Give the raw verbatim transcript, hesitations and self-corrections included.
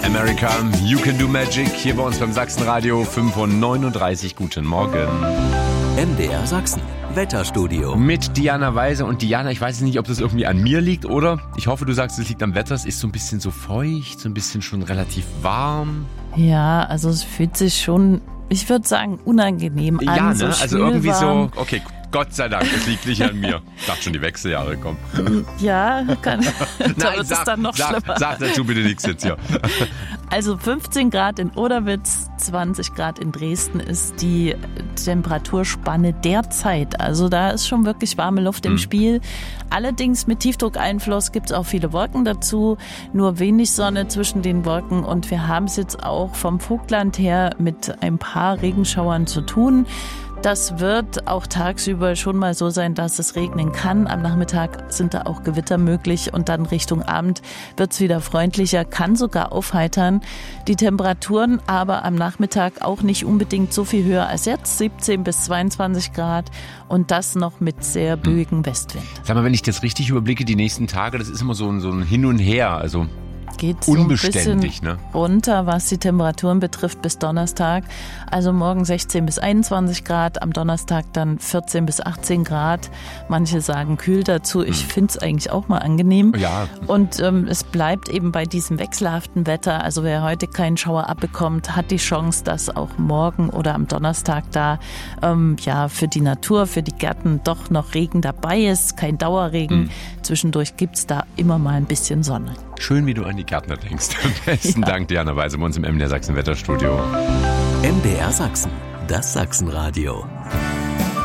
America, You Can Do Magic, hier bei uns beim Sachsenradio, fünf Uhr neununddreißig. Guten Morgen. M D R Sachsen, Wetterstudio. Mit Diana Weise. Und Diana, ich weiß nicht, ob das irgendwie an mir liegt, oder? Ich hoffe, du sagst, es liegt am Wetter. Es ist so ein bisschen so feucht, so ein bisschen schon relativ warm. Ja, also es fühlt sich schon, ich würde sagen, unangenehm an. Ja, ne? So Also irgendwie schwülwarm. so, okay, Gott sei Dank, es liegt nicht an mir. Ich dachte schon, die Wechseljahre kommen. Ja, kann, da Nein, wird sag, es dann noch sag, schlimmer. Sag dazu bitte nichts jetzt hier. Also fünfzehn Grad in Oderwitz, zwanzig Grad in Dresden ist die Temperaturspanne derzeit. Also da ist schon wirklich warme Luft im Mhm. Spiel. Allerdings mit Tiefdruckeinfluss gibt es auch viele Wolken dazu, nur wenig Sonne zwischen den Wolken und wir haben es jetzt auch vom Vogtland her mit ein paar Regenschauern zu tun. Das wird auch tagsüber schon mal so sein, dass es regnen kann. Am Nachmittag sind da auch Gewitter möglich und dann Richtung Abend wird es wieder freundlicher, kann sogar aufheitern. Die Temperaturen aber am Nachmittag auch nicht unbedingt so viel höher als jetzt, siebzehn bis zweiundzwanzig Grad und das noch mit sehr böigem Westwind. Sag mal, wenn ich das richtig überblicke, die nächsten Tage, das ist immer so ein, so ein Hin und Her, also Geht so ein unbeständig, bisschen ne? runter, was die Temperaturen betrifft bis Donnerstag. Also morgen sechzehn bis einundzwanzig Grad, am Donnerstag dann vierzehn bis achtzehn Grad. Manche sagen kühl dazu. Ich finde es eigentlich auch mal angenehm. Ja. Und ähm, es bleibt eben bei diesem wechselhaften Wetter. Also wer heute keinen Schauer abbekommt, hat die Chance, dass auch morgen oder am Donnerstag da ähm, ja für die Natur, für die Gärten doch noch Regen dabei ist. Kein Dauerregen. Mhm. Zwischendurch gibt's da immer mal ein bisschen Sonne. Schön, wie du an die Gärtner denkst. Besten Ja. Dank, Diana Weise, bei uns im M D R Sachsen Wetterstudio. M D R Sachsen, das Sachsenradio.